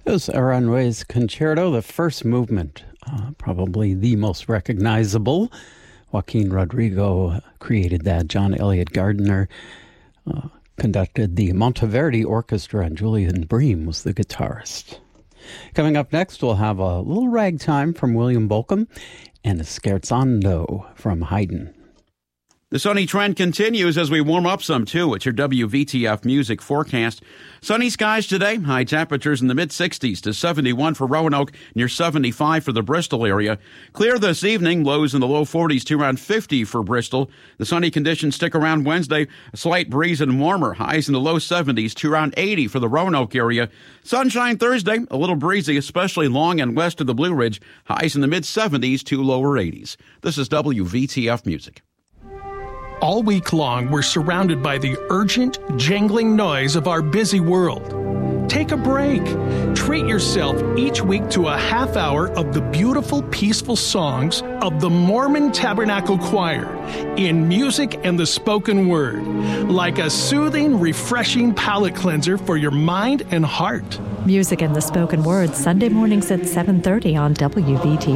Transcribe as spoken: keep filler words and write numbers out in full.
It was Aranjuez Concerto, the first movement, uh, probably the most recognizable. Joaquin Rodrigo created that. John Elliott Gardner uh, conducted the Monteverdi Orchestra, and Julian Bream was the guitarist. Coming up next, we'll have a little ragtime from William Bolcom and a scherzando from Haydn. The sunny trend continues as we warm up some, too. It's your W V T F music forecast. Sunny skies today, high temperatures in the mid-sixties to seventy-one for Roanoke, near seventy-five for the Bristol area. Clear this evening, lows in the low forties to around fifty for Bristol. The sunny conditions stick around Wednesday, a slight breeze and warmer, highs in the low seventies to around eighty for the Roanoke area. Sunshine Thursday, a little breezy, especially along and west of the Blue Ridge, highs in the mid-seventies to lower eighties. This is W V T F Music. All week long, we're surrounded by the urgent, jangling noise of our busy world. Take a break. Treat yourself each week to a half hour of the beautiful, peaceful songs of the Mormon Tabernacle Choir in music and the spoken word, like a soothing, refreshing palate cleanser for your mind and heart. Music and the spoken word, Sunday mornings at seven thirty on W V T.